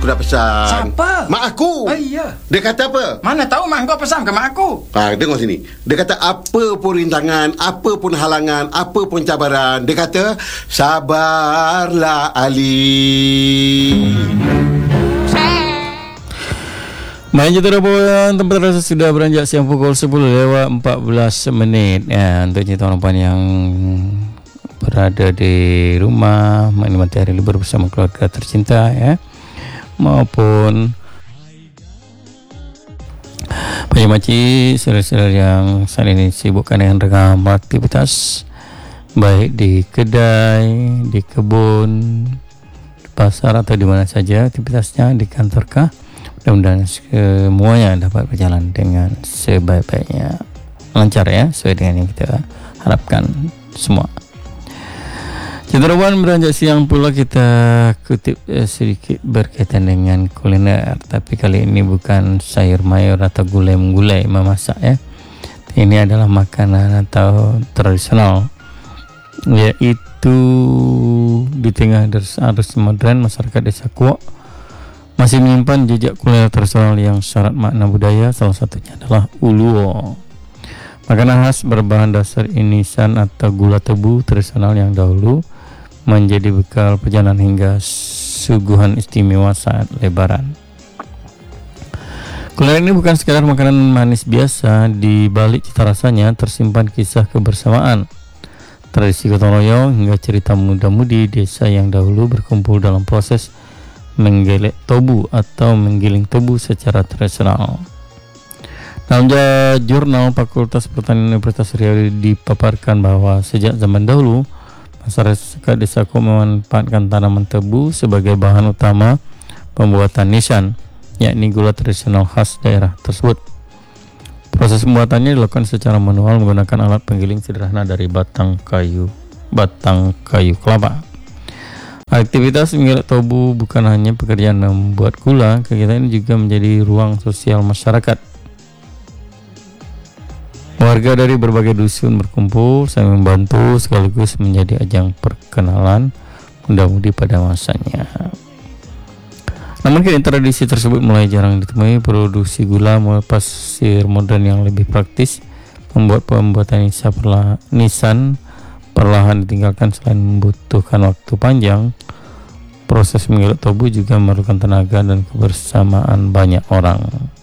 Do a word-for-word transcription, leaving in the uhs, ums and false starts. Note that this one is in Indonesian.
aku dah pesan. Siapa? Mak aku. Ah, iya. Dia kata apa? Mana tahu mak kau pesan ke mak aku. Ah, tengok sini. Dia kata apa pun rintangan, apa pun halangan, apa pun cabaran, dia kata sabarlah Ali. Baik, kita dah tempat rasa sudah beranjak siang pukul sepuluh lewat empat belas minit ya, untuk cerita orang yang berada di rumah menikmati hari libur bersama keluarga tercinta ya, maupun Pak Maci, saudara-saudara yang saat ini sibukkan dengan ragam aktivitas baik di kedai, di kebun, di pasar atau di mana saja aktivitasnya, di kantor kah. Mudah-mudahan semuanya dapat berjalan dengan sebaik-baiknya, lancar ya, sesuai dengan yang kita harapkan semua. Cenderuan beranjak siang pula kita kutip eh, sedikit berkaitan dengan kuliner, tapi kali ini bukan sayur mayur atau gulai-gulai memasak ya. Ini adalah makanan atau tradisional, yaitu di tengah arus modern masyarakat Desa Kuok masih menyimpan jejak kuliner tradisional yang syarat makna budaya. Salah satunya adalah uluo. Makanan khas berbahan dasar inisan atau gula tebu tradisional yang dahulu menjadi bekal perjalanan hingga suguhan istimewa saat lebaran. Kuliner ini bukan sekadar makanan manis biasa, di balik cita rasanya tersimpan kisah kebersamaan, tradisi gotong royong hingga cerita muda-mudi desa yang dahulu berkumpul dalam proses menggelek tebu atau menggiling tebu secara tradisional. Dalam jurnal Fakultas Pertanian Universitas Riau dipaparkan bahwa sejak zaman dahulu masyarakat Desa Kuok memanfaatkan tanaman tebu sebagai bahan utama pembuatan nisan, yakni gula tradisional khas daerah tersebut. Proses pembuatannya dilakukan secara manual menggunakan alat penggiling sederhana dari batang kayu batang kayu kelapa. Aktivitas menggiling tebu bukan hanya pekerjaan membuat gula, kegiatan ini juga menjadi ruang sosial masyarakat. Warga dari berbagai dusun berkumpul saling membantu sekaligus menjadi ajang perkenalan muda-mudi pada masanya. Namun kini tradisi tersebut mulai jarang ditemui. Produksi gula mulai pasir modern yang lebih praktis membuat pembuatan nisan perlahan, nisan perlahan ditinggalkan. Selain membutuhkan waktu panjang, proses menggiling tebu juga memerlukan tenaga dan kebersamaan banyak orang.